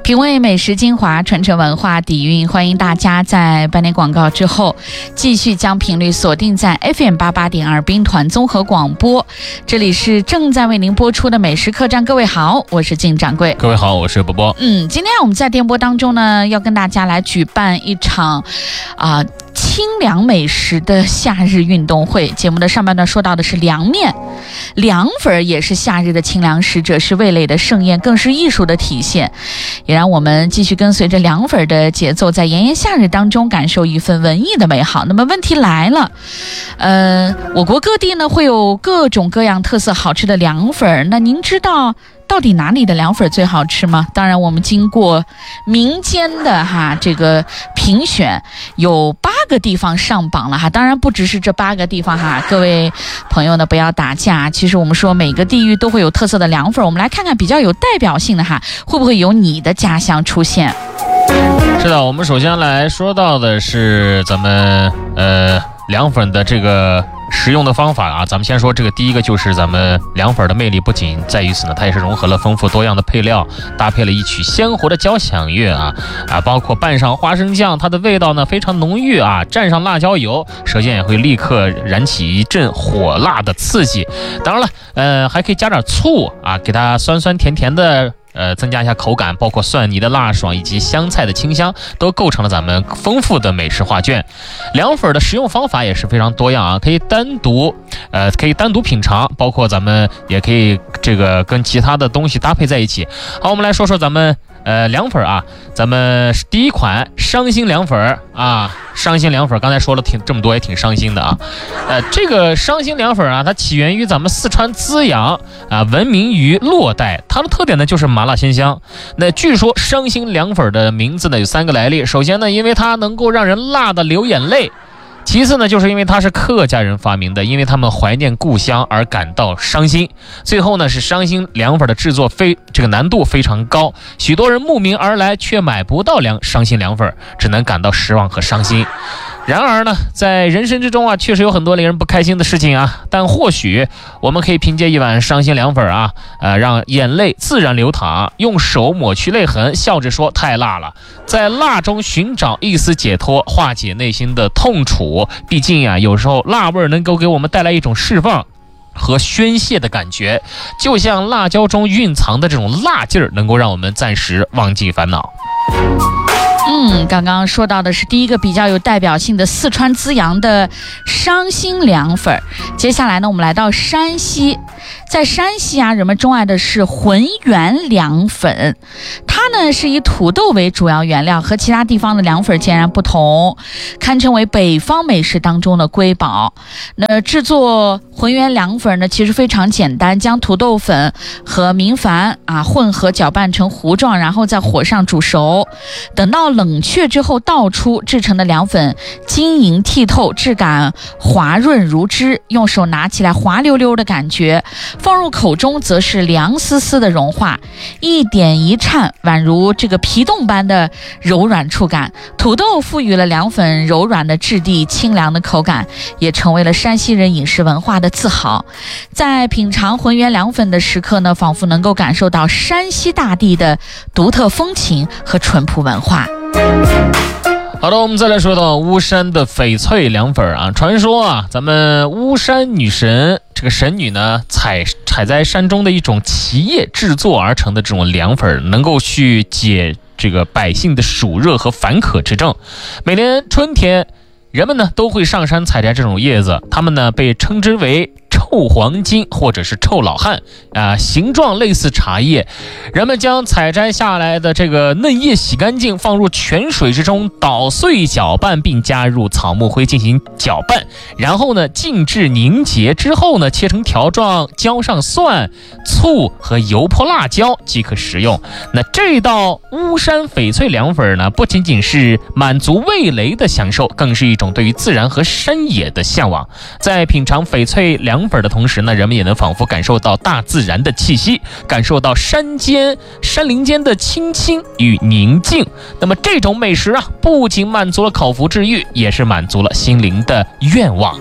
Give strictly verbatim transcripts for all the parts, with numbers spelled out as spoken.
品味美食精华，传承文化底蕴，欢迎大家在半年广告之后继续将频率锁定在 F M 八八点二兵团综合广播。这里是正在为您播出的美食客栈，各位好，我是靳掌柜。 各位好，我是波波。 嗯，今天我们在电波当中呢，要跟大家来举办一场啊、呃、清凉美食的夏日运动会。节目的上半段说到的是凉面，凉粉也是夏日的清凉使者，是味蕾的盛宴，更是艺术的体现。也让我们继续跟随着凉粉的节奏，在炎炎夏日当中感受一份文艺的美好。那么问题来了，呃，我国各地呢会有各种各样特色好吃的凉粉，那您知道到底哪里的凉粉最好吃吗？当然我们经过民间的哈这个评选，有八个地方上榜了哈。当然不只是这八个地方哈，各位朋友呢不要打架。其实我们说每个地域都会有特色的凉粉，我们来看看比较有代表性的哈，会不会有你的家乡出现？ 是的，我们首先来说到的是咱们呃凉粉的这个食用的方法啊，咱们先说这个第一个，就是咱们凉粉的魅力不仅在于此呢，它也是融合了丰富多样的配料，搭配了一曲鲜活的交响乐啊啊，包括拌上花生酱，它的味道呢非常浓郁啊，蘸上辣椒油，舌尖也会立刻燃起一阵火辣的刺激。当然了，呃，还可以加点醋啊，给它酸酸甜甜的。呃，增加一下口感，包括蒜泥的辣爽以及香菜的清香，都构成了咱们丰富的美食画卷。凉粉的食用方法也是非常多样啊，可以单独，呃，可以单独品尝，包括咱们也可以这个跟其他的东西搭配在一起。好，我们来说说咱们呃凉粉啊，咱们第一款伤心凉粉啊，伤心凉粉，刚才说了挺这么多，也挺伤心的啊。呃，这个伤心凉粉啊，它起源于咱们四川资阳啊，闻名于洛带，它的特点呢就是麻辣鲜香。那据说伤心凉粉的名字呢有三个来历，首先呢，因为它能够让人辣的流眼泪。其次呢，就是因为它是客家人发明的，因为他们怀念故乡而感到伤心。最后呢，是伤心凉粉的制作非这个难度非常高，许多人慕名而来却买不到凉伤心凉粉，只能感到失望和伤心。然而呢，在人生之中啊，确实有很多令人不开心的事情啊，但或许我们可以凭借一碗伤心凉粉啊，呃，让眼泪自然流淌，用手抹去泪痕，笑着说太辣了，在辣中寻找一丝解脱，化解内心的痛楚。毕竟啊，有时候辣味能够给我们带来一种释放和宣泄的感觉，就像辣椒中蕴藏的这种辣劲儿，能够让我们暂时忘记烦恼。 嗯，刚刚说到的是第一个比较有代表性的四川资阳的伤心凉粉。接下来呢，我们来到山西，在山西啊，人们钟爱的是浑源凉粉。它呢是以土豆为主要原料，和其他地方的凉粉截然不同，堪称为北方美食当中的瑰宝。那制作浑源凉粉呢，其实非常简单，将土豆粉和明矾啊混合搅拌成糊状，然后在火上煮熟，等到冷却之后倒出，制成的凉粉晶莹剔透，质感滑润如汁，用手拿起来滑溜溜的感觉，放入口中则是凉丝丝的融化，一点一颤，宛如这个皮冻般的柔软触感。土豆赋予了凉粉柔软的质地，清凉的口感，也成为了山西人饮食文化的自豪。在品尝浑源凉粉的时刻呢，仿佛能够感受到山西大地的独特风情和淳朴文化。 好的，我们再来说到巫山的翡翠凉粉啊。传说啊，咱们巫山女神这个神女呢，采采在山中的一种奇叶制作而成的这种凉粉，能够去解这个百姓的暑热和烦渴之症。每年春天，人们呢都会上山采摘这种叶子，它们呢被称之为臭黄金或者是臭老汉啊，形状类似茶叶。人们将采摘下来的这个嫩叶洗干净，放入泉水之中捣碎搅拌，并加入草木灰进行搅拌，然后呢静置凝结之后呢切成条状，浇上蒜、醋和油泼辣椒即可食用。那这道巫山翡翠凉粉呢，不仅仅是满足味蕾的享受，更是一种对于自然和山野的向往。在品尝翡翠凉粉的同时呢，人们也能仿佛感受到大自然的气息，感受到山间山林间的清清与宁静。那么这种美食啊，不仅满足了口腹之欲，也是满足了心灵的愿望。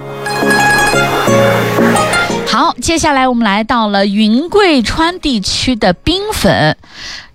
好，接下来我们来到了云贵川地区的冰粉。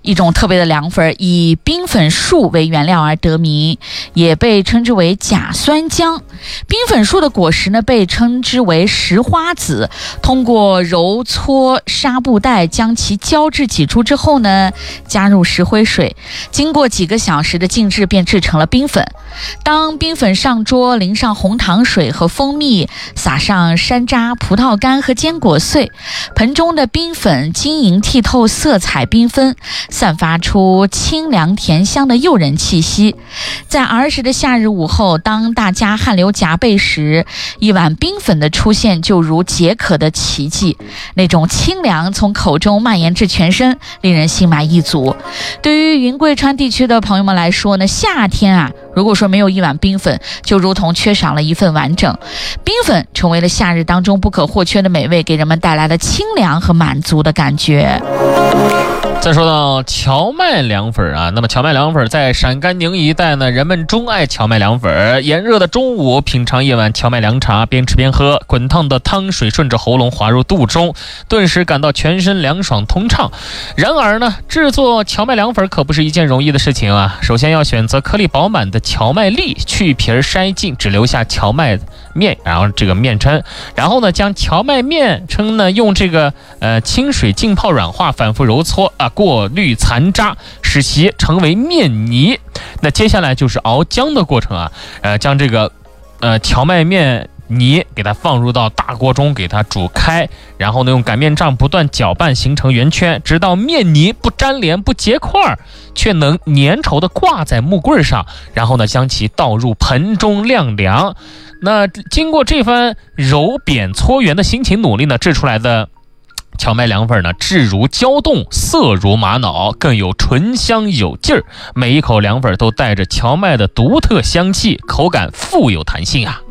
一种特别的凉粉，以冰粉树为原料而得名，也被称之为甲酸浆。冰粉树的果实呢，被称之为石花籽。通过揉搓纱布袋，将其胶质挤出之后呢，加入石灰水，经过几个小时的静置，便制成了冰粉。当冰粉上桌，淋上红糖水和蜂蜜，撒上山楂、葡萄干和坚果碎，盆中的冰粉晶莹剔透，色彩缤纷，散发出清凉甜香的诱人气息。在儿时的夏日午后，当大家汗流浃背时，一碗冰粉的出现就如解渴的奇迹，那种清凉从口中蔓延至全身，令人心满意足。对于云贵川地区的朋友们来说呢，夏天啊，如果说没有一碗冰粉，就如同缺少了一份完整。冰粉成为了夏日当中不可或缺的美味，给人们带来了清凉和满足的感觉。 再说到荞麦凉粉啊，那么荞麦凉粉在陕甘宁一带呢，人们钟爱荞麦凉粉。炎热的中午，品尝一碗荞麦凉茶，边吃边喝，滚烫的汤水顺着喉咙滑入肚中，顿时感到全身凉爽通畅。然而呢，制作荞麦凉粉可不是一件容易的事情啊。首先要选择颗粒饱满的荞麦粒，去皮儿筛净，只留下荞麦面，然后这个面称，然后呢，将荞麦面称呢用这个呃清水浸泡软化，反复揉搓啊。过滤残渣，使其成为面泥。那接下来就是熬浆的过程啊，呃，将这个呃荞麦面泥给它放入到大锅中，给它煮开，然后呢用擀面杖不断搅拌，形成圆圈，直到面泥不粘连不结块，却能粘稠的挂在木棍上，然后呢将其倒入盆中晾凉。那经过这番揉扁搓圆的辛勤努力呢，制出来的荞麦凉粉呢，质如胶冻，色如玛瑙，更有醇香有劲儿。每一口凉粉都带着荞麦的独特香气，口感富有弹性啊。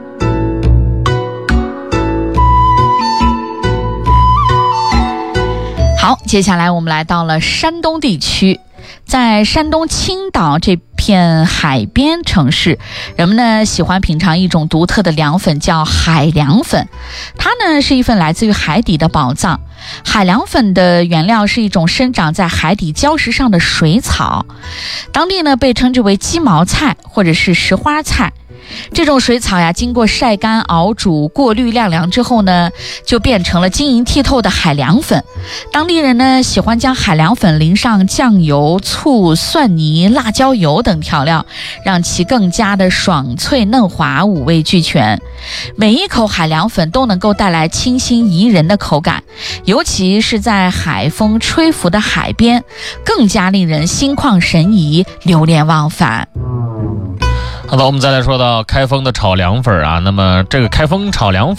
好，接下来我们来到了山东地区。在山东青岛这片海边城市，人们呢喜欢品尝一种独特的凉粉，叫海凉粉。它呢是一份来自于海底的宝藏。海凉粉的原料是一种生长在海底礁石上的水草，当地呢被称之为鸡毛菜或者是石花菜。这种水草呀，经过晒干、熬煮、过滤、晾凉之后呢，就变成了晶莹剔透的海凉粉。当地人呢，喜欢将海凉粉淋上酱油、醋、蒜泥、辣椒油等调料，让其更加的爽脆嫩滑，五味俱全。每一口海凉粉都能够带来清新宜人的口感，尤其是在海风吹拂的海边，更加令人心旷神怡，流连忘返。 好的，我们再来说到开封的炒凉粉啊。那么这个开封炒凉粉